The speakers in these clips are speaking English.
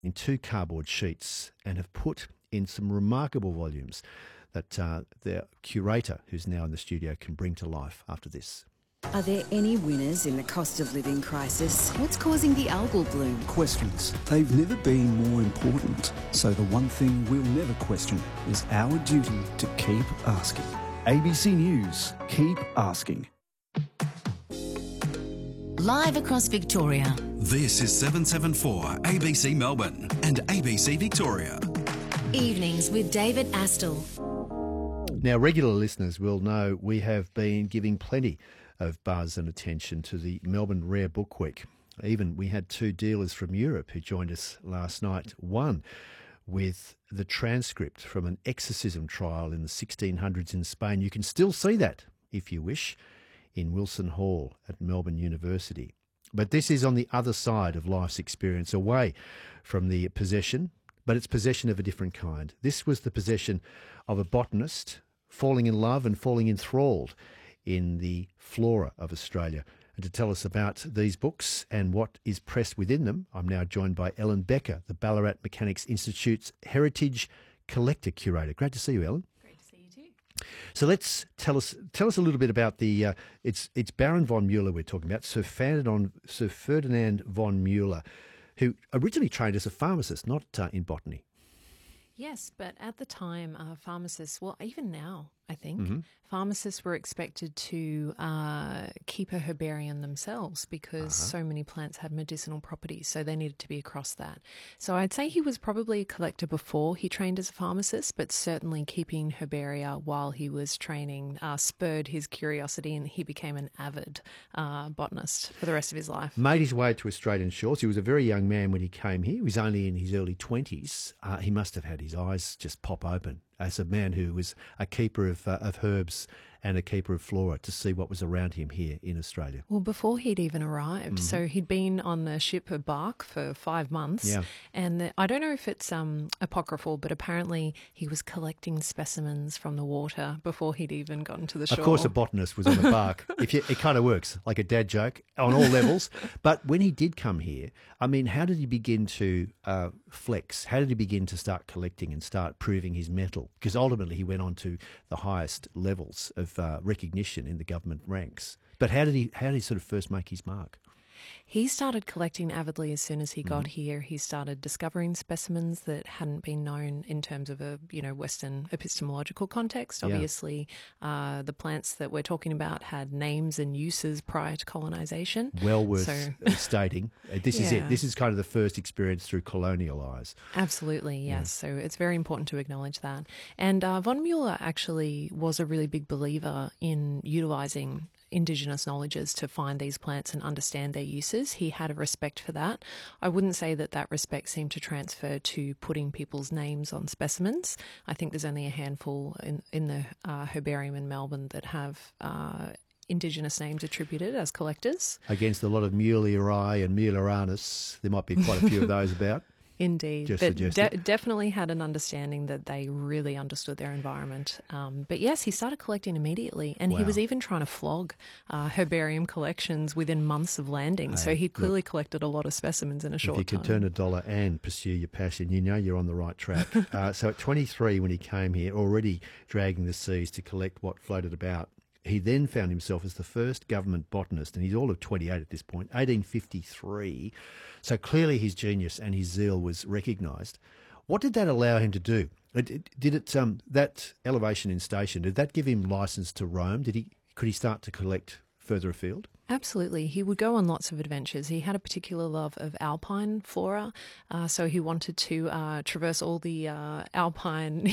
in 2 cardboard sheets and have put in some remarkable volumes that their curator, who's now in the studio, can bring to life after this. Are there any winners in the cost of living crisis? What's causing the algal bloom? Questions. They've never been more important. So the one thing we'll never question is our duty to keep asking. ABC News. Keep asking. Live across Victoria. This is 774 ABC Melbourne and ABC Victoria. Evenings with David Astle. Now, regular listeners will know we have been giving plenty of buzz and attention to the Melbourne Rare Book Week. Even we had 2 dealers from Europe who joined us last night. One with the transcript from an exorcism trial in the 1600s in Spain. You can still see that, if you wish, in Wilson Hall at Melbourne University. But this is on the other side of life's experience, away from the possession, but it's possession of a different kind. This was the possession of a botanist falling in love and falling enthralled in the flora of Australia. And to tell us about these books and what is pressed within them, I'm now joined by Ellen Becker, the Ballarat Mechanics Institute's Heritage Collector Curator. Great to see you, Ellen. Great to see you too. So let's tell us a little bit about the it's Baron von Müller we're talking about, Sir Ferdinand von Müller, who originally trained as a pharmacist, not in botany. Yes, but at the time, pharmacists, well, even now, I think, pharmacists were expected to keep a herbarium themselves because so many plants had medicinal properties, so they needed to be across that. So I'd say he was probably a collector before he trained as a pharmacist, but certainly keeping herbaria while he was training spurred his curiosity, and he became an avid botanist for the rest of his life. Made his way to Australian shores. He was a very young man when he came here. He was only in his early 20s. He must have had his eyes just pop open as a man who was a keeper of herbs and a keeper of flora to see what was around him here in Australia. Well, before he'd even arrived. So he'd been on the ship, a bark, for 5 months. Yeah. And I don't know if it's apocryphal, but apparently he was collecting specimens from the water before he'd even gotten to the shore. Of course, a botanist was on a bark. It kind of works, like a dad joke on all levels. But when he did come here, I mean, how did he begin to flex? How did he begin to start collecting and start proving his mettle? Because ultimately he went on to the highest levels of recognition in the government ranks. But how did he sort of first make his mark? He started collecting avidly as soon as he got here. He started discovering specimens that hadn't been known in terms of a Western epistemological context. Obviously, the plants that we're talking about had names and uses prior to colonisation. Well worth stating. This is it. This is kind of the first experience through colonial eyes. Absolutely, yes. So it's very important to acknowledge that. And von Müller actually was a really big believer in utilising Indigenous knowledges to find these plants and understand their uses. He had a respect for that. I wouldn't say that respect seemed to transfer to putting people's names on specimens. I think there's only a handful in the herbarium in Melbourne that have Indigenous names attributed as collectors. Against a lot of Muelleri and Muelleranus, there might be quite a few of those about. Indeed, Just but definitely had an understanding that they really understood their environment. But yes, he started collecting immediately, and he was even trying to flog herbarium collections within months of landing. So he clearly collected a lot of specimens in a short time. If you can turn $1 and pursue your passion, you know you're on the right track. So at 23, when he came here, already dragging the seas to collect what floated about, he then found himself as the first government botanist, and he's all of 28 at this point, 1853. So clearly his genius and his zeal was recognised. What did that allow him to do? Did it that elevation in station, did that give him licence to roam? Could he start to collect further afield? Absolutely. He would go on lots of adventures. He had a particular love of alpine flora, so he wanted to traverse all the alpine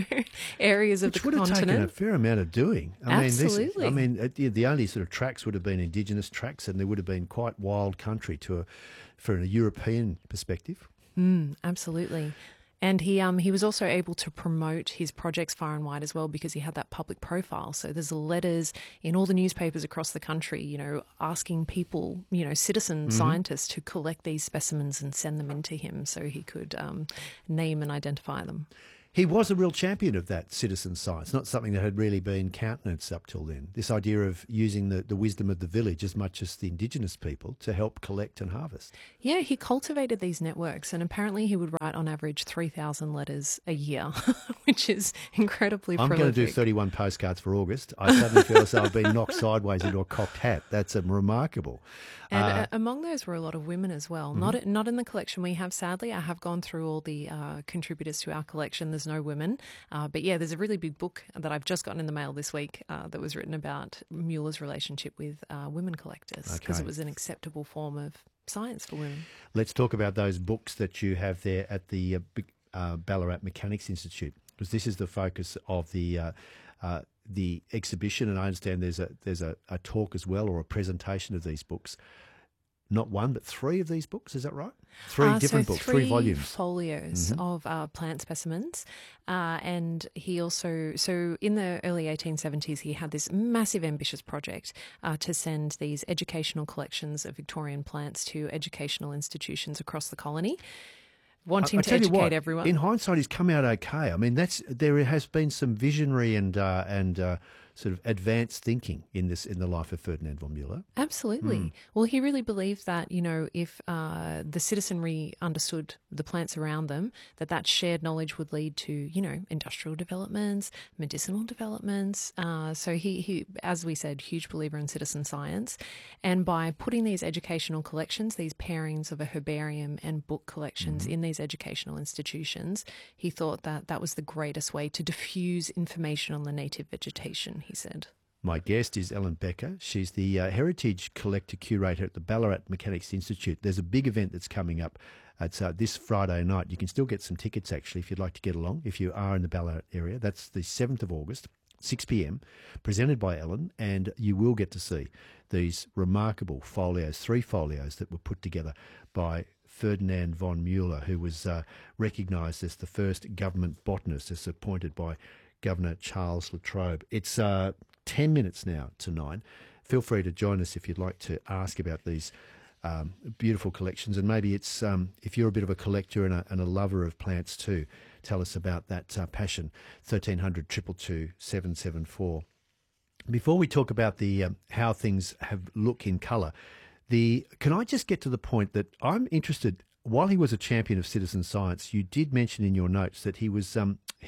areas of the continent. Which would have taken a fair amount of doing. Absolutely. The only sort of tracks would have been Indigenous tracks, and there would have been quite wild country for a European perspective. Absolutely. And he was also able to promote his projects far and wide as well because he had that public profile. So there's letters in all the newspapers across the country, asking people, citizen scientists to collect these specimens and send them in to him so he could name and identify them. He was a real champion of that citizen science, not something that had really been countenanced up till then. This idea of using the wisdom of the village as much as the indigenous people to help collect and harvest. Yeah, he cultivated these networks, and apparently he would write on average 3,000 letters a year, which is incredibly prolific. I'm going to do 31 postcards for August. I suddenly feel as though I've been knocked sideways into a cocked hat. That's remarkable. And among those were a lot of women as well. Not in the collection we have, sadly. I have gone through all the contributors to our collection. There's no women. But yeah, there's a really big book that I've just gotten in the mail this week that was written about Mueller's relationship with women collectors, because it was an acceptable form of science for women. Let's talk about those books that you have there at the Ballarat Mechanics Institute, because this is the focus of the exhibition, and I understand there's a talk as well, or a presentation of these books. Not one, but three of these books, is that right? Three different books, 3 volumes. Folios of plant specimens. And he also, so in the early 1870s, he had this massive ambitious project to send these educational collections of Victorian plants to educational institutions across the colony, wanting to educate everyone. In hindsight, he's come out okay. I mean, there has been some visionary and sort of advanced thinking in the life of Ferdinand von Mueller. Absolutely. Well, he really believed that, if the citizenry understood the plants around them, that shared knowledge would lead to, industrial developments, medicinal developments. So he, as we said, huge believer in citizen science. And by putting these educational collections, these pairings of a herbarium and book collections in these educational institutions, he thought that was the greatest way to diffuse information on the native vegetation, he said. My guest is Ellen Becker. She's the Heritage Collector Curator at the Ballarat Mechanics Institute. There's a big event that's coming up. It's this Friday night. You can still get some tickets, actually, if you'd like to get along, if you are in the Ballarat area. That's the 7th of August, 6 p.m, presented by Ellen, and you will get to see these remarkable folios, 3 folios that were put together by Ferdinand von Mueller, who was recognised as the first government botanist, as appointed by Governor Charles La Trobe. It's 10 minutes now to 9. Feel free to join us if you'd like to ask about these beautiful collections. And maybe it's if you're a bit of a collector and a lover of plants too, tell us about that passion. 1300 222 774. Before we talk about the how things look in colour, can I just get to the point that I'm interested? While he was a champion of citizen science, you did mention in your notes that he was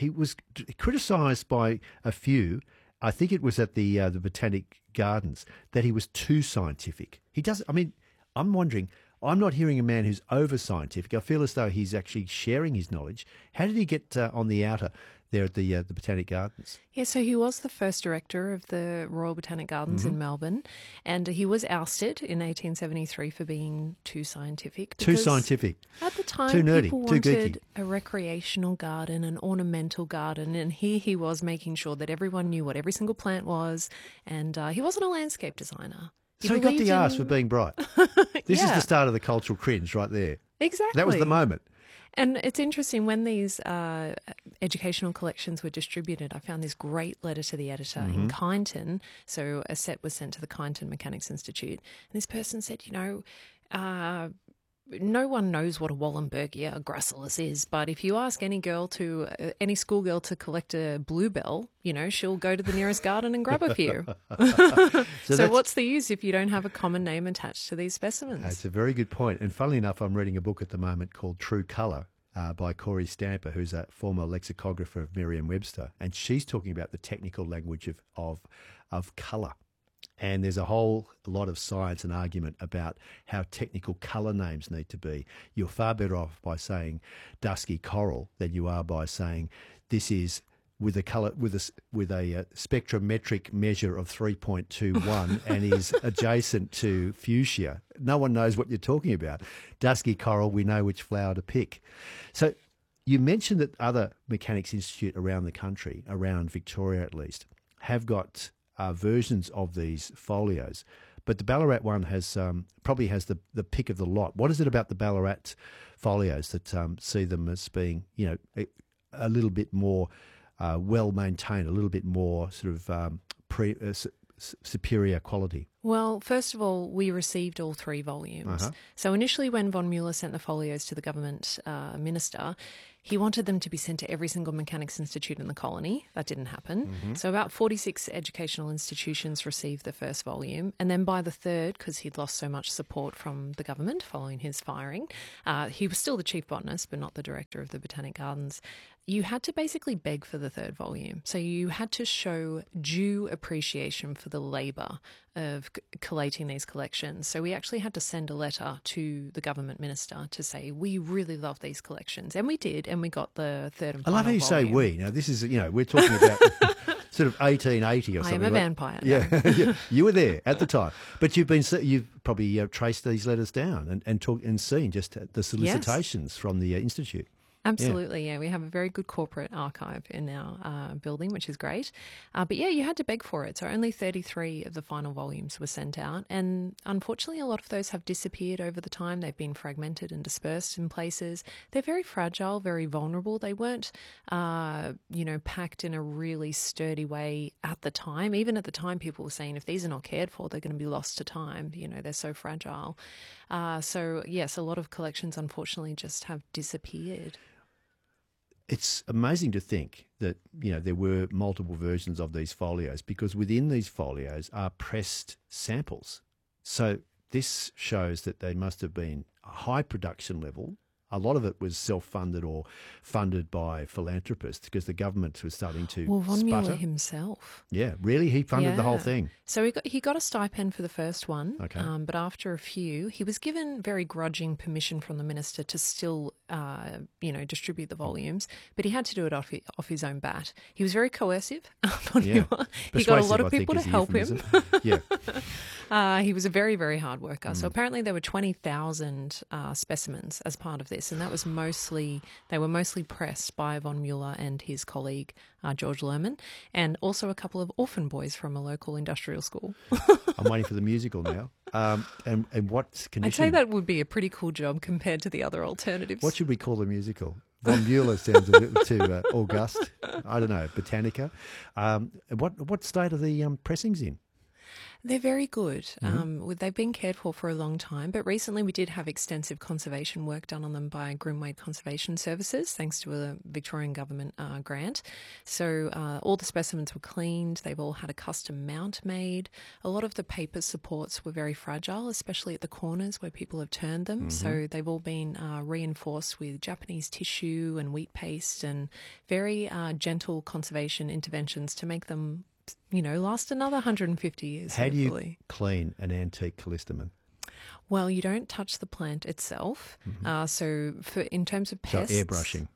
criticised by a few. I think it was at the Botanic Gardens, that he was too scientific. He does. I mean, I'm wondering. I'm not hearing a man who's over scientific. I feel as though he's actually sharing his knowledge. How did he get on the outer there at the Botanic Gardens? Yeah, so he was the first director of the Royal Botanic Gardens in Melbourne, and he was ousted in 1873 for being too scientific. Too scientific. At the time, too nerdy, people too wanted geeky. a recreational garden, an ornamental garden, and here he was making sure that everyone knew what every single plant was, and he wasn't a landscape designer. So he got the arse for being bright. This is the start of the cultural cringe right there. Exactly. That was the moment. And it's interesting, when these educational collections were distributed, I found this great letter to the editor in Kyneton. So a set was sent to the Kyneton Mechanics Institute. And this person said, no one knows what a Wallenbergia gracilis is, but if you ask any schoolgirl to collect a bluebell, she'll go to the nearest garden and grab a few. So what's the use if you don't have a common name attached to these specimens? That's a very good point. And funnily enough, I'm reading a book at the moment called True Colour by Corey Stamper, who's a former lexicographer of Merriam-Webster, and she's talking about the technical language of colour. And there's a whole lot of science and argument about how technical colour names need to be. You're far better off by saying dusky coral than you are by saying this is with a spectrometric measure of 3.21 and is adjacent to fuchsia. No one knows what you're talking about. Dusky coral, we know which flower to pick. So you mentioned that other mechanics institute around the country, around Victoria at least, have got versions of these folios, but the Ballarat one probably has the pick of the lot. What is it about the Ballarat folios that see them as being, a little bit more well maintained, a little bit more sort of superior quality? Well, first of all, we received all 3 volumes. So initially, when von Mueller sent the folios to the government minister, He wanted them to be sent to every single mechanics institute in the colony. That didn't happen. So about 46 educational institutions received the first volume. And then by the third, because he'd lost so much support from the government following his firing, he was still the chief botanist, but not the director of the Botanic Gardens. You had to basically beg for the third volume. So you had to show due appreciation for the labour of collating these collections. So we actually had to send a letter to the government minister to say, we really love these collections. And we did, and we got the third and I final love how you volume. say we. Now, this is, we're talking about sort of 1880 or I something. am a like- vampire. Yeah, yeah, you were there at the time. But you've probably traced these letters down and seen just the solicitations from the Institute. Absolutely, yeah. We have a very good corporate archive in our building, which is great. But yeah, you had to beg for it. So only 33 of the final volumes were sent out. And unfortunately, a lot of those have disappeared over the time. They've been fragmented and dispersed in places. They're very fragile, very vulnerable. They weren't, packed in a really sturdy way at the time. Even at the time, people were saying if these are not cared for, they're going to be lost to time. They're so fragile. So yes, a lot of collections, unfortunately, just have disappeared. It's amazing to think that, there were multiple versions of these folios, because within these folios are pressed samples. So this shows that they must have been a high production level. A lot of it was self-funded or funded by philanthropists, because the government was starting to Well, von sputter. Mueller himself. Yeah, really? He funded the whole Yeah. thing? So he got a stipend for the first one, Okay. but after a few, he was given very grudging permission from the minister to still, distribute the volumes, but he had to do it off his own bat. He was very coercive. Von Yeah. Mueller. He got a lot Persuasive, of I think, people to is the help him. euphemism. Yeah. He was a very, very hard worker. So apparently there were 20,000 specimens as part of this, and that was they were mostly pressed by von Mueller and his colleague George Lerman, and also a couple of orphan boys from a local industrial school. I'm waiting for the musical now. And what condition? I'd say that would be a pretty cool job compared to the other alternatives. What should we call the musical? Von Mueller sounds a bit too august. I don't know, Botanica. What state are the pressings in? They're very good. They've been cared for a long time, but recently we did have extensive conservation work done on them by Groomwade Conservation Services, thanks to a Victorian government grant. So all the specimens were cleaned. They've all had a custom mount made. A lot of the paper supports were very fragile, especially at the corners where people have turned them. So they've all been reinforced with Japanese tissue and wheat paste and very gentle conservation interventions to make them last another 150 years. How do you hopefully. clean an antique callistemon? Well, you don't touch the plant itself. So in terms of pests... So airbrushing.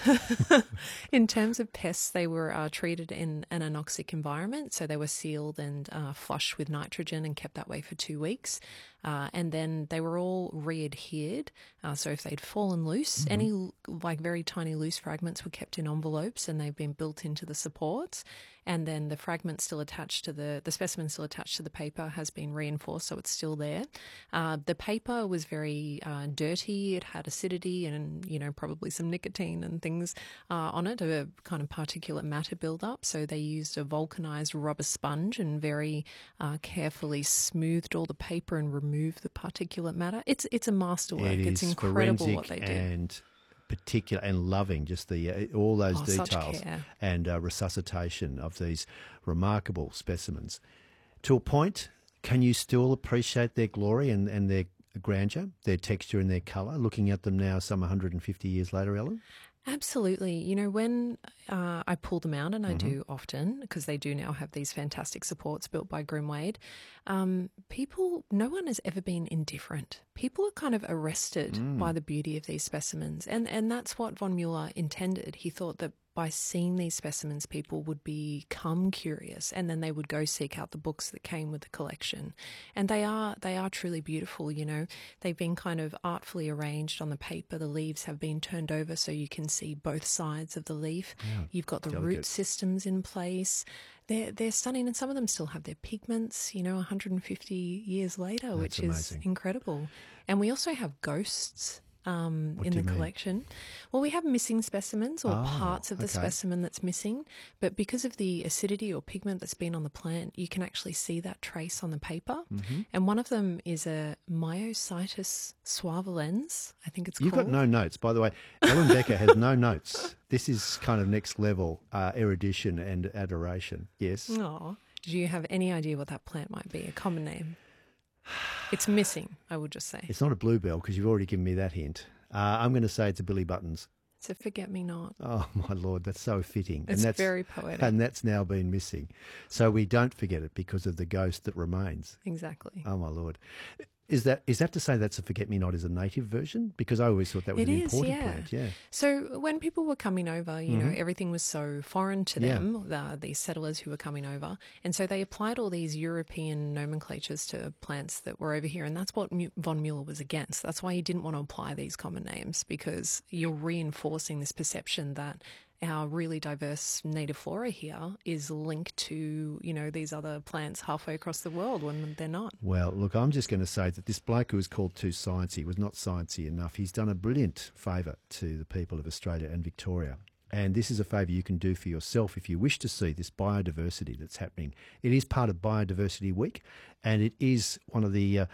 In terms of pests, they were treated in an anoxic environment. So they were sealed and flushed with nitrogen and kept that way for 2 weeks. And then they were all re-adhered. So if they'd fallen loose, any very tiny loose fragments were kept in envelopes and they've been built into the supports. And then the fragment still attached to the specimen still attached to the paper has been reinforced, so it's still there. The paper was very dirty. It had acidity and, probably some nicotine and things on it, a kind of particulate matter buildup. So they used a vulcanized rubber sponge and very carefully smoothed all the paper and removed the particulate matter. It's a masterwork. It's incredible what they did. And particular and loving, just the all those such details care. and resuscitation of these remarkable specimens. To a point, can you still appreciate their glory and their grandeur, their texture and their colour, looking at them now some 150 years later, Ellen? Absolutely. When I pull them out, and I do often, because they do now have these fantastic supports built by Groomwade, no one has ever been indifferent. People are kind of arrested by the beauty of these specimens. And that's what von Mueller intended. He thought that by seeing these specimens, people would become curious, and then they would go seek out the books that came with the collection. And they are truly beautiful. They've been kind of artfully arranged on the paper. The leaves have been turned over so you can see both sides of the leaf. Yeah, you've got the delicate root systems in place. They're stunning, and some of them still have their pigments, 150 years later, which amazing. is incredible. And we also have ghosts in the collection. Well, we have missing specimens or parts of the specimen that's missing, but because of the acidity or pigment that's been on the plant, you can actually see that trace on the paper. Mm-hmm. And one of them is a Myocytis suavolens, I think it's called. You've got no notes, by the way. Ellen Becker has no notes. This is kind of next level erudition and adoration. Yes. Oh, do you have any idea what that plant might be? A common name? It's missing, I would just say. It's not a bluebell because you've already given me that hint. I'm going to say it's a Billy Buttons. It's a forget-me-not. Oh, my Lord, that's so fitting. It's very poetic. And that's now been missing. So we don't forget it because of the ghost that remains. Exactly. Oh, my Lord. Is that to say that's a forget-me-not is a native version? Because I always thought that was an imported plant. Yeah. So when people were coming over, you know, everything was so foreign to them, these settlers who were coming over. And so they applied all these European nomenclatures to plants that were over here. And that's what von Mueller was against. That's why he didn't want to apply these common names, because you're reinforcing this perception that our really diverse native flora here is linked to, you know, these other plants halfway across the world when they're not. Well, look, I'm just going to say that this bloke who was called too sciencey was not sciencey enough. He's done a brilliant favour to the people of Australia and Victoria. And this is a favour you can do for yourself if you wish to see this biodiversity that's happening. It is part of Biodiversity Week, and it is one of the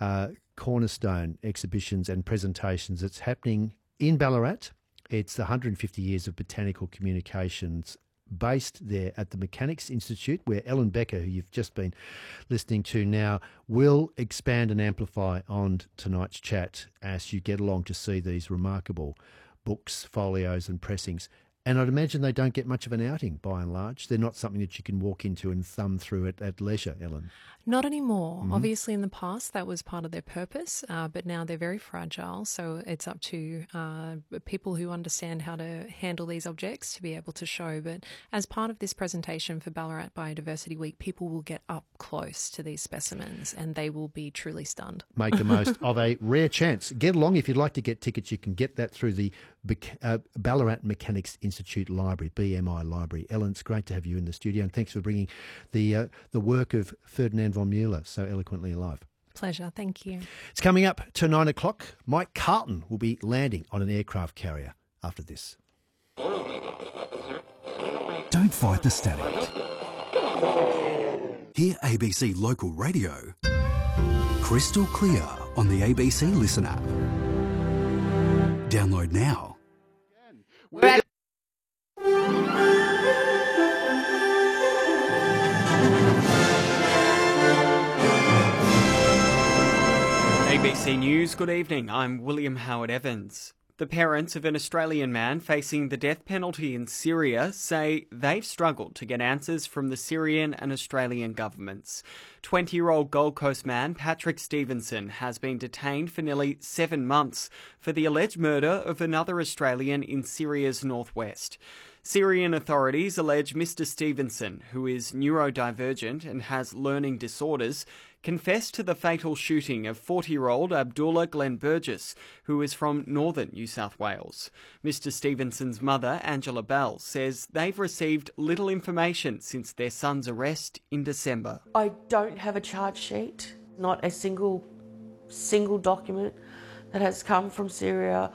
cornerstone exhibitions and presentations that's happening in Ballarat. It's the 150 years of botanical communications based there at the Mechanics Institute, where Ellen Becker, who you've just been listening to now, will expand and amplify on tonight's chat as you get along to see these remarkable books, folios and pressings. And I'd imagine they don't get much of an outing by and large. They're not something that you can walk into and thumb through at leisure, Ellen. Not anymore. Mm-hmm. Obviously, in the past, that was part of their purpose, but now they're very fragile. So it's up to people who understand how to handle these objects to be able to show. But as part of this presentation for Ballarat Biodiversity Week, people will get up close to these specimens and they will be truly stunned. Make the most of a rare chance. Get along. If you'd like to get tickets, you can get that through the Ballarat Mechanics Institute Library, BMI Library. Ellen, it's great to have you in the studio, and thanks for bringing the work of Ferdinand von Mueller so eloquently alive. Pleasure, thank you. It's coming up to 9 o'clock. Mike Carlton will be landing on an aircraft carrier after this. Don't fight the static. Hear ABC Local Radio crystal clear on the ABC Listen app. Download now. ABC News, good evening. I'm William Howard Evans. The parents of an Australian man facing the death penalty in Syria say they've struggled to get answers from the Syrian and Australian governments. 20-year-old Gold Coast man Patrick Stevenson has been detained for nearly 7 months for the alleged murder of another Australian in Syria's northwest. Syrian authorities allege Mr. Stevenson, who is neurodivergent and has learning disorders, confessed to the fatal shooting of 40-year-old Abdullah Glenn Burgess, who is from northern New South Wales. Mr. Stevenson's mother, Angela Bell, says they've received little information since their son's arrest in December. I don't have a charge sheet, not a single document that has come from Syria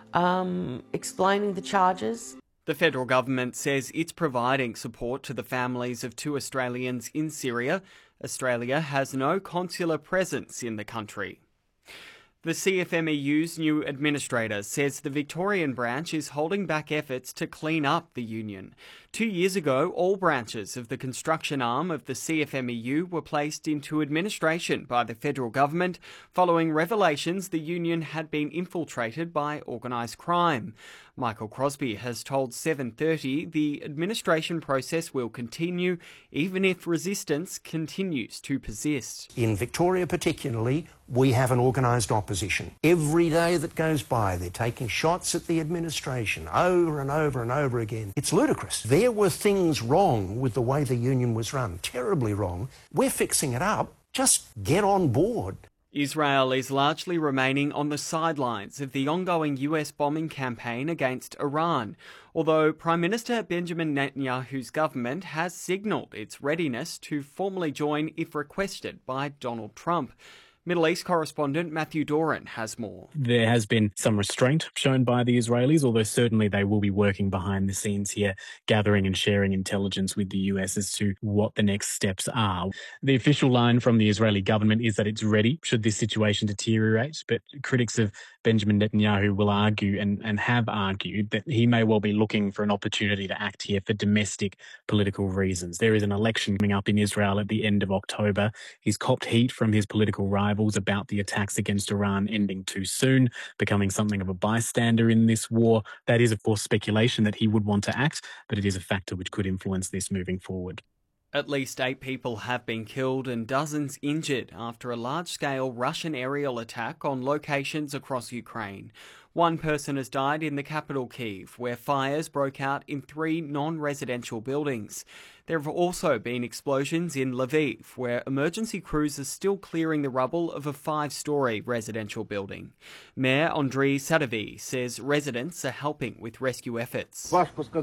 explaining the charges. The federal government says it's providing support to the families of 2 Australians in Syria. Australia has no consular presence in the country. The CFMEU's new administrator says the Victorian branch is holding back efforts to clean up the union. 2 years ago, all branches of the construction arm of the CFMEU were placed into administration by the federal government following revelations the union had been infiltrated by organised crime. Michael Crosby has told 730 the administration process will continue even if resistance continues to persist. In Victoria particularly, we have an organised opposition. Every day that goes by, they're taking shots at the administration over and over and over again. It's ludicrous. There were things wrong with the way the union was run, terribly wrong. We're fixing it up. Just get on board. Israel is largely remaining on the sidelines of the ongoing US bombing campaign against Iran, although Prime Minister Benjamin Netanyahu's government has signalled its readiness to formally join if requested by Donald Trump. Middle East correspondent Matthew Doran has more. There has been some restraint shown by the Israelis, although certainly they will be working behind the scenes here, gathering and sharing intelligence with the US as to what the next steps are. The official line from the Israeli government is that it's ready should this situation deteriorate, but critics of Benjamin Netanyahu will argue and have argued that he may well be looking for an opportunity to act here for domestic political reasons. There is an election coming up in Israel at the end of October. He's copped heat from his political rivals about the attacks against Iran ending too soon, becoming something of a bystander in this war. That is, of course, speculation that he would want to act, but it is a factor which could influence this moving forward. At least 8 people have been killed and dozens injured after a large-scale Russian aerial attack on locations across Ukraine. One person has died in the capital, Kyiv, where fires broke out in 3 non-residential buildings. There have also been explosions in Lviv, where emergency crews are still clearing the rubble of a 5-storey residential building. Mayor Andriy Sadovyi says residents are helping with rescue efforts.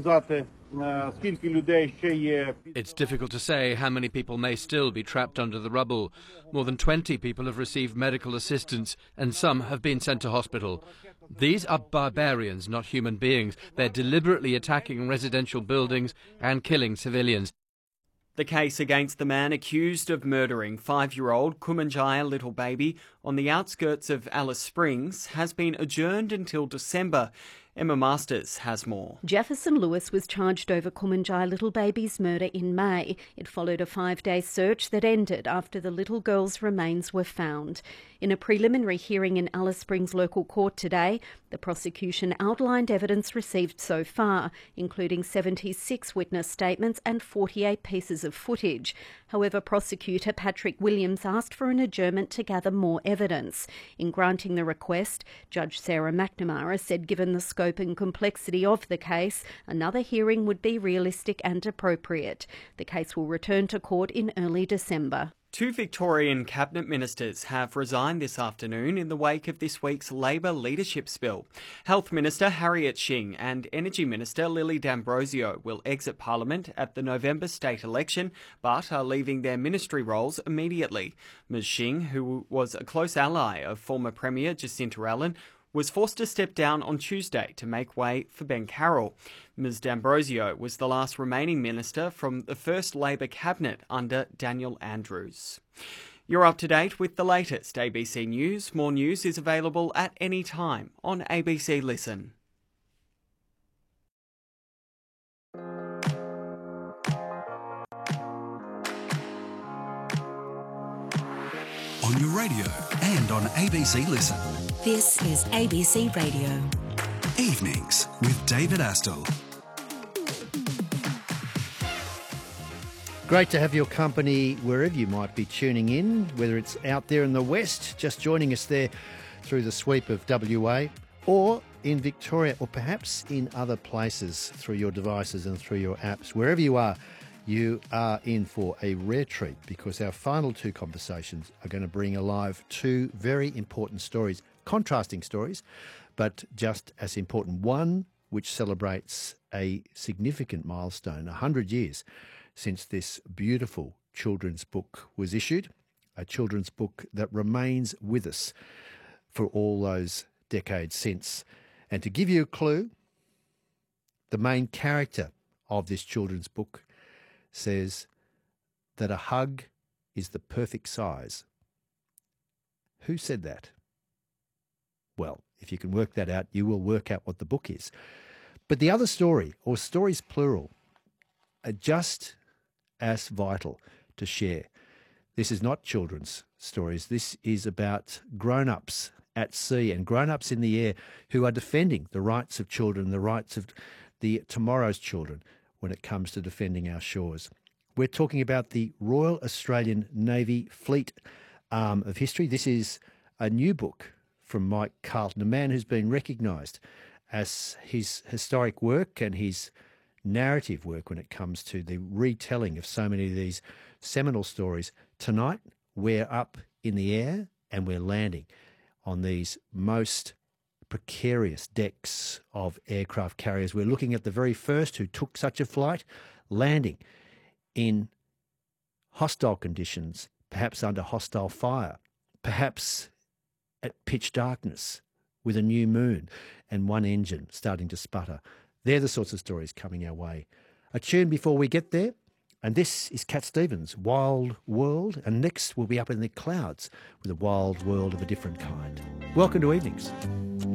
It's difficult to say how many people may still be trapped under the rubble. More than 20 people have received medical assistance and some have been sent to hospital. These are barbarians, not human beings. They're deliberately attacking residential buildings and killing civilians. The case against the man accused of murdering 5-year-old Kumanjaya little baby on the outskirts of Alice Springs has been adjourned until December. Emma Masters has more. Jefferson Lewis was charged over Kumanjaya little baby's murder in May. It followed a 5-day search that ended after the little girl's remains were found. In a preliminary hearing in Alice Springs local court today, the prosecution outlined evidence received so far, including 76 witness statements and 48 pieces of footage. However, prosecutor Patrick Williams asked for an adjournment to gather more evidence. In granting the request, Judge Sarah McNamara said given the scope and complexity of the case, another hearing would be realistic and appropriate. The case will return to court in early December. 2 Victorian cabinet ministers have resigned this afternoon in the wake of this week's Labor leadership spill. Health Minister Harriet Shing and Energy Minister Lily D'Ambrosio will exit Parliament at the November state election, but are leaving their ministry roles immediately. Ms Shing, who was a close ally of former Premier Jacinta Allen, was forced to step down on Tuesday to make way for Ben Carroll. Ms D'Ambrosio was the last remaining minister from the first Labor cabinet under Daniel Andrews. You're up to date with the latest ABC News. More news is available at any time on ABC Listen. On your radio and on ABC Listen. This is ABC Radio. Evenings with David Astle. Great to have your company wherever you might be tuning in, whether it's out there in the west, just joining us there through the sweep of WA, or in Victoria, or perhaps in other places through your devices and through your apps. Wherever you are in for a rare treat, because our final 2 conversations are going to bring alive 2 very important stories, contrasting stories, but just as important. One which celebrates a significant milestone, 100 years since this beautiful children's book was issued, a children's book that remains with us for all those decades since. And to give you a clue, the main character of this children's book says that a hug is the perfect size. Who said that? Well, if you can work that out, you will work out what the book is. But the other story, or stories plural, are just as vital to share. This is not children's stories. This is about grown-ups at sea and grown-ups in the air who are defending the rights of children, the rights of the tomorrow's children when it comes to defending our shores. We're talking about the Royal Australian Navy Fleet Arm of History. This is a new book from Mike Carlton, a man who's been recognised as his historic work and his narrative work when it comes to the retelling of so many of these seminal stories. Tonight, we're up in the air and we're landing on these most precarious decks of aircraft carriers. We're looking at the very first who took such a flight, landing in hostile conditions, perhaps under hostile fire, perhaps at pitch darkness with a new moon and one engine starting to sputter. They're the sorts of stories coming our way. A tune before we get there, and this is Cat Stevens, Wild World, and next we'll be up in the clouds with a wild world of a different kind. Welcome to Evenings.